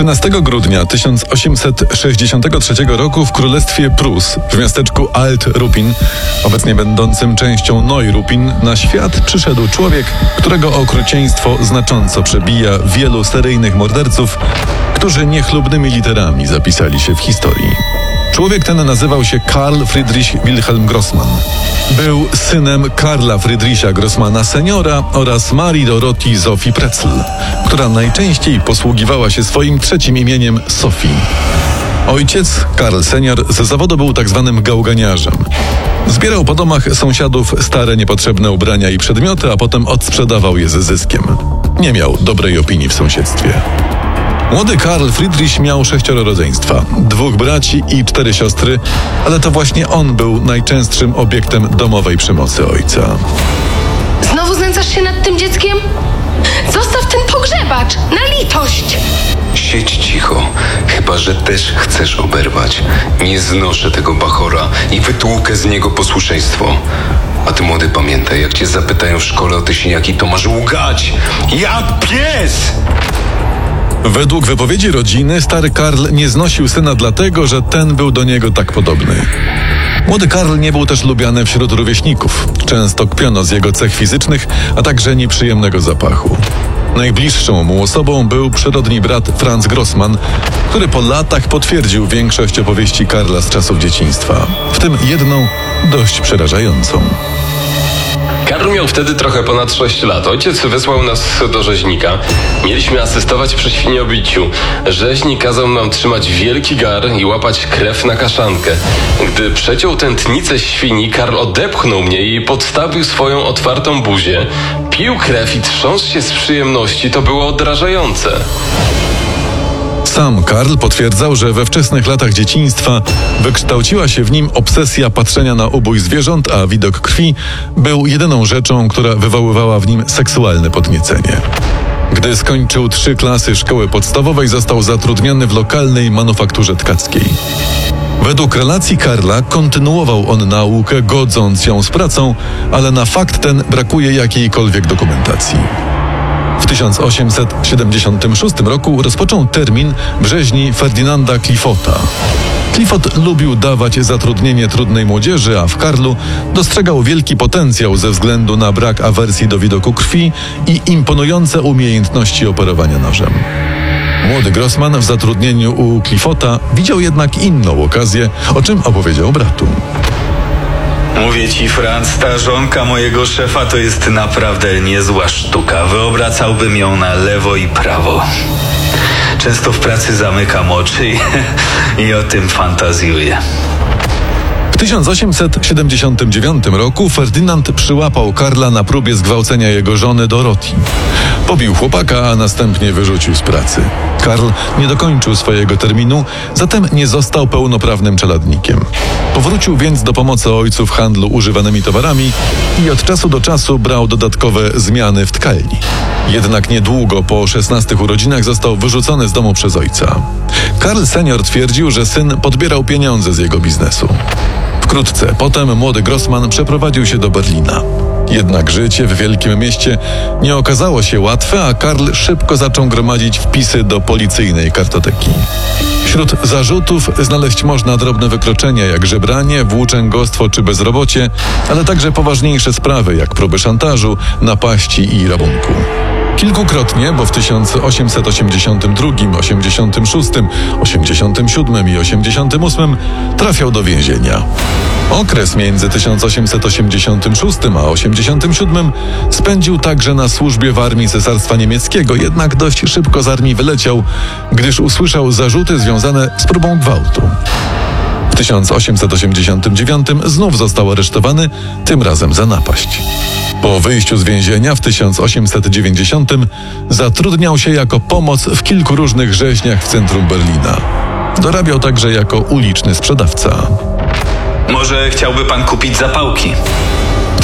13 grudnia 1863 roku w Królestwie Prus, w miasteczku Alt-Ruppin, obecnie będącym częścią Neuruppin, na świat przyszedł człowiek, którego okrucieństwo znacząco przebija wielu seryjnych morderców, którzy niechlubnymi literami zapisali się w historii. Człowiek ten nazywał się Karl Friedrich Wilhelm Grossman. Był synem Karla Friedricha Grossmana seniora oraz Marii Dorothii Zofii Pretzl, która najczęściej posługiwała się swoim trzecim imieniem Sophie. Ojciec, Karl senior, z zawodu był tak zwanym gałganiarzem. Zbierał po domach sąsiadów stare, niepotrzebne ubrania i przedmioty, a potem odsprzedawał je ze zyskiem. Nie miał dobrej opinii w sąsiedztwie. Młody Karl Friedrich miał 6 rodzeństwa, 2 braci i 4 siostry, ale to właśnie on był najczęstszym obiektem domowej przemocy ojca. Znowu znęcasz się nad tym dzieckiem? Zostaw ten pogrzebacz, na litość! Siedź cicho, chyba że też chcesz oberwać. Nie znoszę tego bachora i wytłukę z niego posłuszeństwo. A ty, młody, pamiętaj, jak cię zapytają w szkole o te siniaki, to masz łgać jak pies! Według wypowiedzi rodziny stary Karl nie znosił syna dlatego, że ten był do niego tak podobny. Młody Karl nie był też lubiany wśród rówieśników. Często kpiono z jego cech fizycznych, a także nieprzyjemnego zapachu. Najbliższą mu osobą był przyrodni brat Franz Grossman, który po latach potwierdził większość opowieści Karla z czasów dzieciństwa, w tym jedną dość przerażającą. Karl miał wtedy trochę ponad 6 lat. Ojciec wysłał nas do rzeźnika. Mieliśmy asystować przy świniobiciu. Rzeźnik kazał nam trzymać wielki gar i łapać krew na kaszankę. Gdy przeciął tętnicę świni, Karl odepchnął mnie i podstawił swoją otwartą buzię. Pił krew i trząsł się z przyjemności. To było odrażające. Sam Karl potwierdzał, że we wczesnych latach dzieciństwa wykształciła się w nim obsesja patrzenia na ubój zwierząt, a widok krwi był jedyną rzeczą, która wywoływała w nim seksualne podniecenie. Gdy skończył 3 klasy szkoły podstawowej, został zatrudniony w lokalnej manufakturze tkackiej. Według relacji Karla kontynuował on naukę, godząc ją z pracą, ale na fakt ten brakuje jakiejkolwiek dokumentacji. W 1876 roku rozpoczął termin w rzeźni Ferdynanda Cliffota. Cliffot lubił dawać zatrudnienie trudnej młodzieży, a w Karlu dostrzegał wielki potencjał ze względu na brak awersji do widoku krwi i imponujące umiejętności operowania nożem. Młody Grossman w zatrudnieniu u Cliffota widział jednak inną okazję, o czym opowiedział bratu. Mówię ci, Franz, ta żonka mojego szefa to jest naprawdę niezła sztuka. Wyobracałbym ją na lewo i prawo. Często w pracy zamykam oczy i o tym fantazjuję. W 1879 roku Ferdynand przyłapał Karla na próbie zgwałcenia jego żony Dorothii. Pobił chłopaka, a następnie wyrzucił z pracy. Karl nie dokończył swojego terminu, zatem nie został pełnoprawnym czeladnikiem. Powrócił więc do pomocy ojcu w handlu używanymi towarami i od czasu do czasu brał dodatkowe zmiany w tkalni. Jednak niedługo po 16 urodzinach został wyrzucony z domu przez ojca. Karl senior twierdził, że syn podbierał pieniądze z jego biznesu. Wkrótce potem młody Grossman przeprowadził się do Berlina. Jednak życie w wielkim mieście nie okazało się łatwe, a Karl szybko zaczął gromadzić wpisy do policyjnej kartoteki. Wśród zarzutów znaleźć można drobne wykroczenia jak żebranie, włóczęgostwo czy bezrobocie, ale także poważniejsze sprawy jak próby szantażu, napaści i rabunku. Kilkukrotnie, bo w 1882, 86, 87 i 88 trafiał do więzienia. Okres między 1886 a 87 spędził także na służbie w armii Cesarstwa Niemieckiego, jednak dość szybko z armii wyleciał, gdyż usłyszał zarzuty związane z próbą gwałtu. W 1889 znów został aresztowany, tym razem za napaść. Po wyjściu z więzienia w 1890 zatrudniał się jako pomoc w kilku różnych rzeźniach w centrum Berlina. Dorabiał także jako uliczny sprzedawca. Może chciałby pan kupić zapałki? W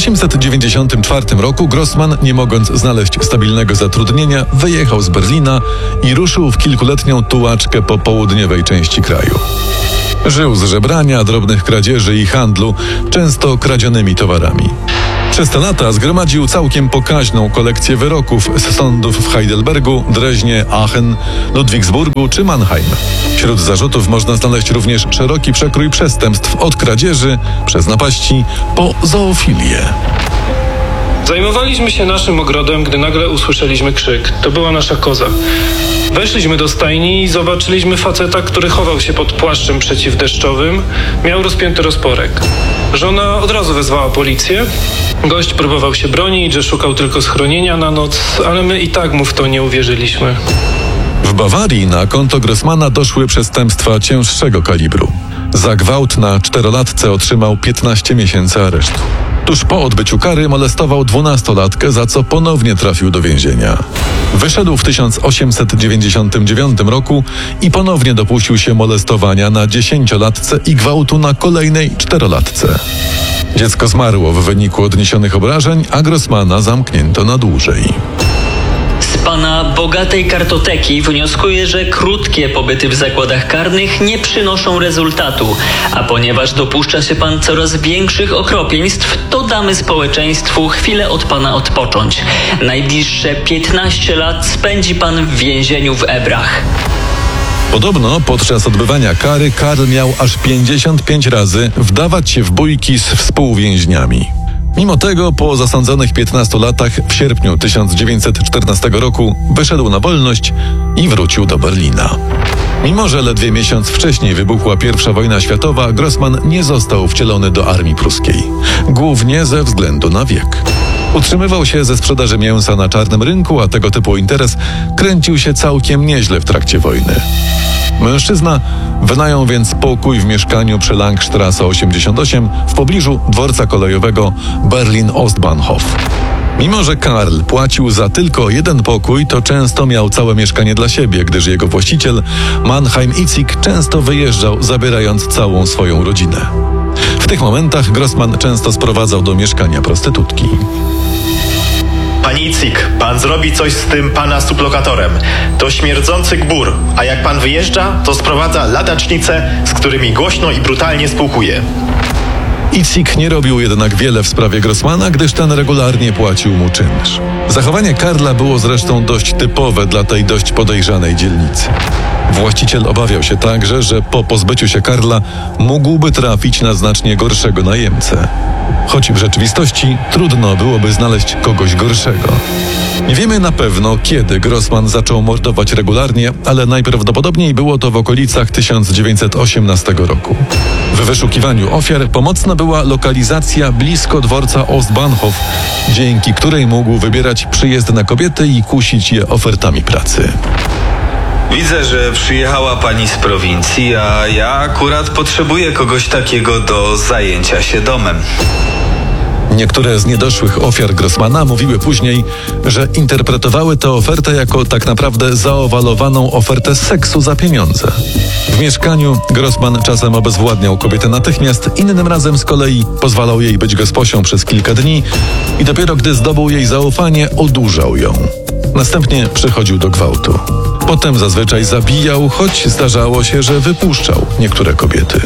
1894 roku Grossman, nie mogąc znaleźć stabilnego zatrudnienia, wyjechał z Berlina i ruszył w kilkuletnią tułaczkę po południowej części kraju. Żył z żebrania, drobnych kradzieży i handlu, często kradzionymi towarami. Przez te lata zgromadził całkiem pokaźną kolekcję wyroków z sądów w Heidelbergu, Dreźnie, Aachen, Ludwigsburgu czy Mannheim. Wśród zarzutów można znaleźć również szeroki przekrój przestępstw od kradzieży, przez napaści, po zoofilię. Zajmowaliśmy się naszym ogrodem, gdy nagle usłyszeliśmy krzyk. To była nasza koza. Weszliśmy do stajni i zobaczyliśmy faceta, który chował się pod płaszczem przeciwdeszczowym. Miał rozpięty rozporek. Żona od razu wezwała policję. Gość próbował się bronić, że szukał tylko schronienia na noc, ale my i tak mu w to nie uwierzyliśmy. W Bawarii na konto Grossmana doszły przestępstwa cięższego kalibru. Za gwałt na 4-latce otrzymał 15 miesięcy aresztu. Tuż po odbyciu kary molestował 12-latkę, za co ponownie trafił do więzienia. Wyszedł w 1899 roku i ponownie dopuścił się molestowania na 10-latce i gwałtu na kolejnej 4-latce. Dziecko zmarło w wyniku odniesionych obrażeń, a Grossmana zamknięto na dłużej. Z pana bogatej kartoteki wnioskuję, że krótkie pobyty w zakładach karnych nie przynoszą rezultatu, a ponieważ dopuszcza się pan coraz większych okropieństw, to damy społeczeństwu chwilę od pana odpocząć. Najbliższe 15 lat spędzi pan w więzieniu w Ebrach. Podobno podczas odbywania kary Karl miał aż 55 razy wdawać się w bójki z współwięźniami. Mimo tego po zasądzonych 15 latach w sierpniu 1914 roku wyszedł na wolność i wrócił do Berlina. Mimo że ledwie miesiąc wcześniej wybuchła I wojna światowa, Grossman nie został wcielony do armii pruskiej. Głównie ze względu na wiek. Utrzymywał się ze sprzedaży mięsa na czarnym rynku, a tego typu interes kręcił się całkiem nieźle w trakcie wojny. Mężczyzna wynajął więc pokój w mieszkaniu przy Langstrasse 88 w pobliżu dworca kolejowego Berlin-Ostbahnhof. Mimo że Karl płacił za tylko jeden pokój, to często miał całe mieszkanie dla siebie, gdyż jego właściciel, Mannheim Itzig, często wyjeżdżał, zabierając całą swoją rodzinę. W tych momentach Grossman często sprowadzał do mieszkania prostytutki. Panie Itzig, pan zrobi coś z tym pana sublokatorem. To śmierdzący gbur, a jak pan wyjeżdża, to sprowadza ladacznice, z którymi głośno i brutalnie spółkuje. Itzig nie robił jednak wiele w sprawie Grossmana, gdyż ten regularnie płacił mu czynsz. Zachowanie Karla było zresztą dość typowe dla tej dość podejrzanej dzielnicy. Właściciel obawiał się także, że po pozbyciu się Karla mógłby trafić na znacznie gorszego najemcę. Choć w rzeczywistości trudno byłoby znaleźć kogoś gorszego. Nie wiemy na pewno, kiedy Grossman zaczął mordować regularnie, ale najprawdopodobniej było to w okolicach 1918 roku. W wyszukiwaniu ofiar pomocna była lokalizacja blisko dworca Ostbahnhof, dzięki której mógł wybierać przyjezdne kobiety i kusić je ofertami pracy. Widzę, że przyjechała pani z prowincji, a ja akurat potrzebuję kogoś takiego do zajęcia się domem. Niektóre z niedoszłych ofiar Grossmana mówiły później, że interpretowały tę ofertę jako tak naprawdę zaowalowaną ofertę seksu za pieniądze. W mieszkaniu Grossman czasem obezwładniał kobietę natychmiast, innym razem z kolei pozwalał jej być gosposią przez kilka dni i dopiero gdy zdobył jej zaufanie, odurzał ją. Następnie przechodził do gwałtu. Potem zazwyczaj zabijał, choć zdarzało się, że wypuszczał niektóre kobiety.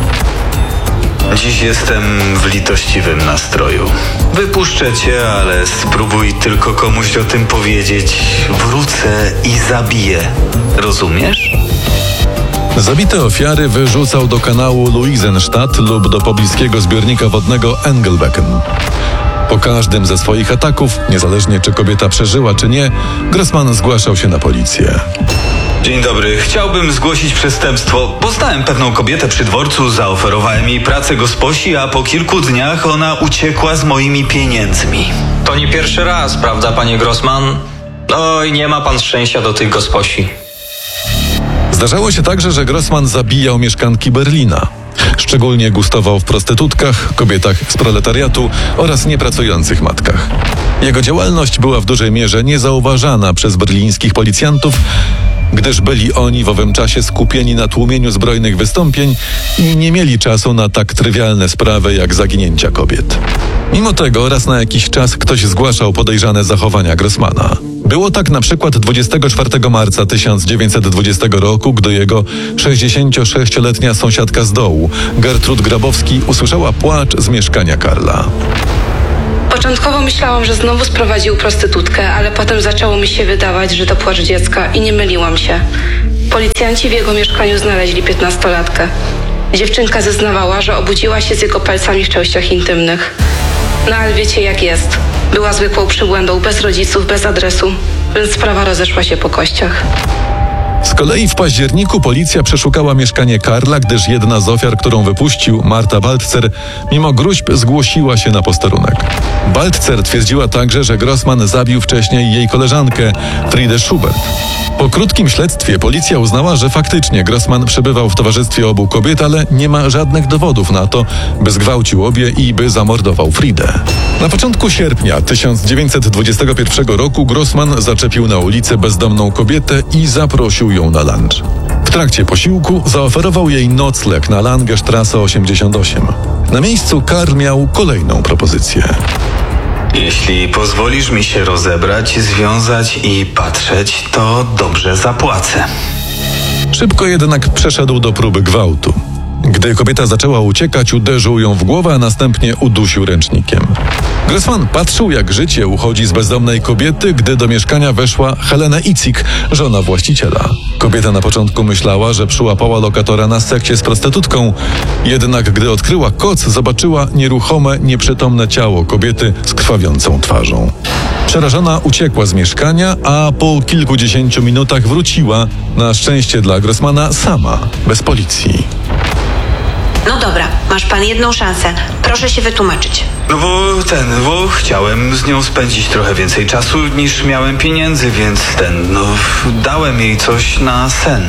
Dziś jestem w litościwym nastroju. Wypuszczę cię, ale spróbuj tylko komuś o tym powiedzieć. Wrócę i zabiję. Rozumiesz? Zabite ofiary wyrzucał do kanału Luisenstadt lub do pobliskiego zbiornika wodnego Engelbecken. Po każdym ze swoich ataków, niezależnie czy kobieta przeżyła czy nie, Grossman zgłaszał się na policję. Dzień dobry, chciałbym zgłosić przestępstwo. Poznałem pewną kobietę przy dworcu, zaoferowałem jej pracę gosposi, a po kilku dniach ona uciekła z moimi pieniędzmi. To nie pierwszy raz, prawda, panie Grossman? No i nie ma pan szczęścia do tych gosposi. Zdarzało się także, że Grossman zabijał mieszkanki Berlina. Szczególnie gustował w prostytutkach, kobietach z proletariatu oraz niepracujących matkach. Jego działalność była w dużej mierze niezauważana przez berlińskich policjantów, gdyż byli oni w owym czasie skupieni na tłumieniu zbrojnych wystąpień i nie mieli czasu na tak trywialne sprawy jak zaginięcia kobiet. Mimo tego raz na jakiś czas ktoś zgłaszał podejrzane zachowania Grossmana. Było tak na przykład 24 marca 1920 roku, gdy jego 66-letnia sąsiadka z dołu, Gertrud Grabowski, usłyszała płacz z mieszkania Karla. Początkowo myślałam, że znowu sprowadził prostytutkę, ale potem zaczęło mi się wydawać, że to płacz dziecka i nie myliłam się. Policjanci w jego mieszkaniu znaleźli 15-latkę. Dziewczynka zeznawała, że obudziła się z jego palcami w częściach intymnych. No ale wiecie jak jest. Była zwykłą przybłędą, bez rodziców, bez adresu, więc sprawa rozeszła się po kościach. Z kolei w październiku policja przeszukała mieszkanie Karla, gdyż jedna z ofiar, którą wypuścił, Marta Baltzer, mimo gróźb zgłosiła się na posterunek. Baltzer twierdziła także, że Grossman zabił wcześniej jej koleżankę, Fridę Schubert. Po krótkim śledztwie policja uznała, że faktycznie Grossman przebywał w towarzystwie obu kobiet, ale nie ma żadnych dowodów na to, by zgwałcił obie i by zamordował Fridę. Na początku sierpnia 1921 roku Grossman zaczepił na ulicy bezdomną kobietę i zaprosił ją na lunch. W trakcie posiłku zaoferował jej nocleg na Langestrasse 88. Na miejscu Karl miał kolejną propozycję. Jeśli pozwolisz mi się rozebrać, związać i patrzeć, to dobrze zapłacę. Szybko jednak przeszedł do próby gwałtu. Gdy kobieta zaczęła uciekać, uderzył ją w głowę, a następnie udusił ręcznikiem. Grossman patrzył, jak życie uchodzi z bezdomnej kobiety, gdy do mieszkania weszła Helena Icik, żona właściciela. Kobieta na początku myślała, że przyłapała lokatora na sekcie z prostytutką, jednak gdy odkryła koc, zobaczyła nieruchome, nieprzytomne ciało kobiety z krwawiącą twarzą. Przerażona uciekła z mieszkania, a po kilkudziesięciu minutach wróciła, na szczęście dla Grossmana, sama, bez policji. No dobra, masz pan jedną szansę. Proszę się wytłumaczyć. No bo chciałem z nią spędzić trochę więcej czasu niż miałem pieniędzy, więc dałem jej coś na sen.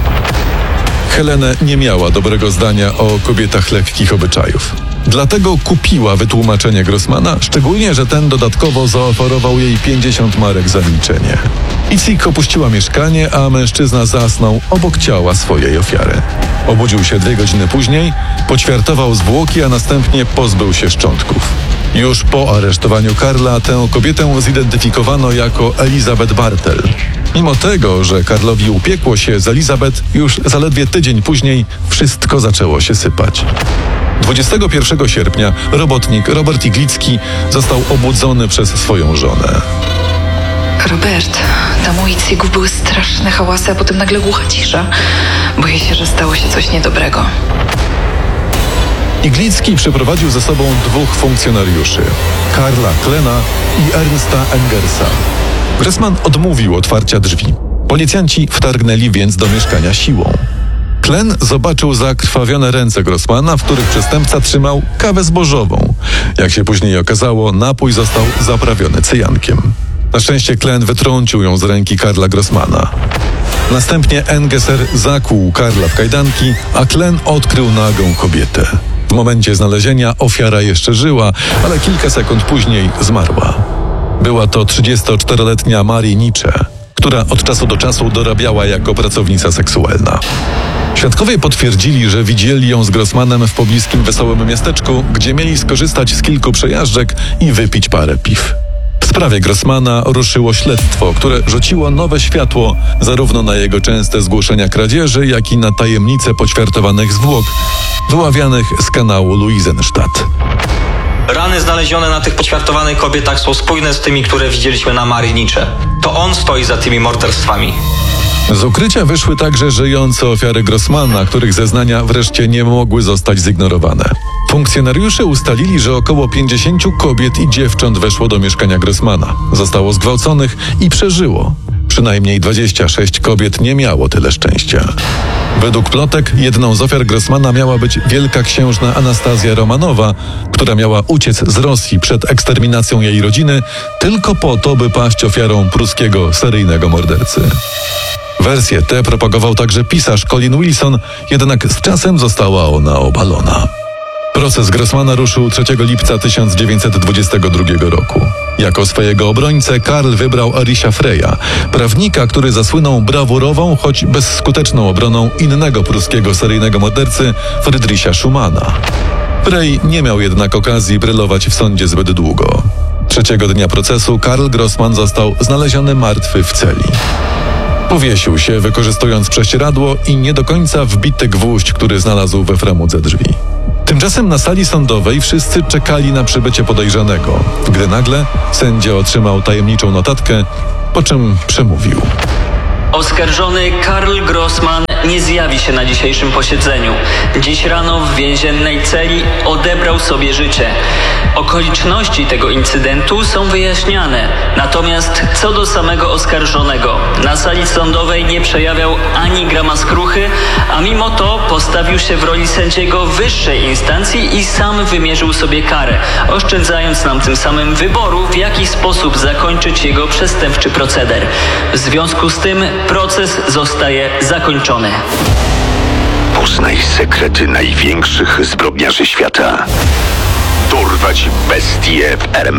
Helena nie miała dobrego zdania o kobietach lekkich obyczajów. Dlatego kupiła wytłumaczenie Grossmana, szczególnie, że ten dodatkowo zaoferował jej 50 marek za milczenie. Icik opuściła mieszkanie, a mężczyzna zasnął obok ciała swojej ofiary. Obudził się 2 godziny później, poćwiartował zwłoki, a następnie pozbył się szczątków. Już po aresztowaniu Karla tę kobietę zidentyfikowano jako Elizabeth Bartel. Mimo tego, że Karlowi upiekło się z Elizabeth, już zaledwie tydzień później wszystko zaczęło się sypać. 21 sierpnia robotnik Robert Iglicki został obudzony przez swoją żonę. Robert, tam u Icygów były straszne hałasy, a potem nagle głucha cisza. Boję się, że stało się coś niedobrego. Iglicki przyprowadził ze sobą 2 funkcjonariuszy, Karla Klena i Ernsta Engersa. Grossman odmówił otwarcia drzwi. Policjanci wtargnęli więc do mieszkania siłą. Klen zobaczył zakrwawione ręce Grossmana, w których przestępca trzymał kawę zbożową. Jak się później okazało, napój został zaprawiony cyjankiem. Na szczęście Klen wytrącił ją z ręki Karla Grossmana. Następnie Engeser zakłuł Karla w kajdanki, a Klen odkrył nagą kobietę. W momencie znalezienia ofiara jeszcze żyła, ale kilka sekund później zmarła. Była to 34-letnia Marie Nietzsche, która od czasu do czasu dorabiała jako pracownica seksualna. Świadkowie potwierdzili, że widzieli ją z Grossmanem w pobliskim wesołym miasteczku, gdzie mieli skorzystać z kilku przejażdżek i wypić parę piw. W sprawie Grossmana ruszyło śledztwo, które rzuciło nowe światło zarówno na jego częste zgłoszenia kradzieży, jak i na tajemnice poćwiartowanych zwłok wyławianych z kanału Luisenstadt. Rany znalezione na tych poćwiartowanych kobietach są spójne z tymi, które widzieliśmy na Marii Nietzsche. To on stoi za tymi morderstwami. Z ukrycia wyszły także żyjące ofiary Grossmana, których zeznania wreszcie nie mogły zostać zignorowane. Funkcjonariusze ustalili, że około 50 kobiet i dziewcząt weszło do mieszkania Grossmana, zostało zgwałconych i przeżyło. Przynajmniej 26 kobiet nie miało tyle szczęścia. Według plotek jedną z ofiar Grossmana miała być wielka księżna Anastazja Romanowa, która miała uciec z Rosji przed eksterminacją jej rodziny tylko po to, by paść ofiarą pruskiego seryjnego mordercy. Wersję tę propagował także pisarz Colin Wilson, jednak z czasem została ona obalona. Proces Grossmana ruszył 3 lipca 1922 roku. Jako swojego obrońcę Karl wybrał Arisia Freya, prawnika, który zasłynął brawurową, choć bezskuteczną obroną innego pruskiego seryjnego mordercy Friedricha Schumana. Frey nie miał jednak okazji brylować w sądzie zbyt długo. 3 dnia procesu Karl Grossman został znaleziony martwy w celi. Powiesił się, wykorzystując prześcieradło i nie do końca wbity gwóźdź, który znalazł we framudze drzwi. Tymczasem na sali sądowej wszyscy czekali na przybycie podejrzanego, gdy nagle sędzia otrzymał tajemniczą notatkę, po czym przemówił. Oskarżony Karl Grossman nie zjawi się na dzisiejszym posiedzeniu. Dziś rano w więziennej celi odebrał sobie życie. Okoliczności tego incydentu są wyjaśniane. Natomiast co do samego oskarżonego, na sali sądowej nie przejawiał ani grama skruchy, a mimo to postawił się w roli sędziego wyższej instancji i sam wymierzył sobie karę, oszczędzając nam tym samym wyboru, w jaki sposób zakończyć jego przestępczy proceder. W związku z tym proces zostaje zakończony. Poznaj sekrety największych zbrodniarzy świata. Dorwać bestie w RMF.